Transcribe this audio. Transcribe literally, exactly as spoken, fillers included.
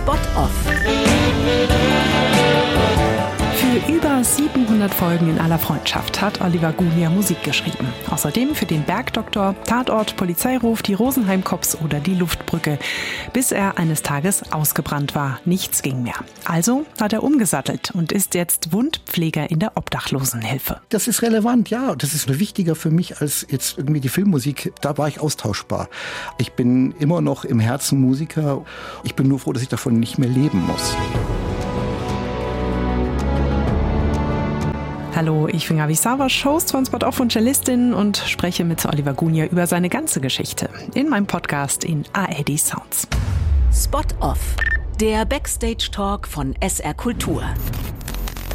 Spot Off. Für über siebenhundert Folgen in aller Freundschaft hat Oliver Gunia Musik geschrieben. Außerdem für den Bergdoktor, Tatort, Polizeiruf, die Rosenheim-Cops oder die Luftbrücke. Bis er eines Tages ausgebrannt war. Nichts ging mehr. Also hat er umgesattelt und ist jetzt Wundpfleger in der Obdachlosenhilfe. Das ist relevant, ja. Das ist nur wichtiger für mich als jetzt irgendwie die Filmmusik. Da war ich austauschbar. Ich bin immer noch im Herzen Musiker. Ich bin nur froh, dass ich davon nicht mehr leben muss. Hallo, ich bin Gabi Savasch, Host von Spot Off und Cellistin und spreche mit Oliver Gunia über seine ganze Geschichte in meinem Podcast in A R D Sounds. Spot Off, der Backstage-Talk von S R Kultur.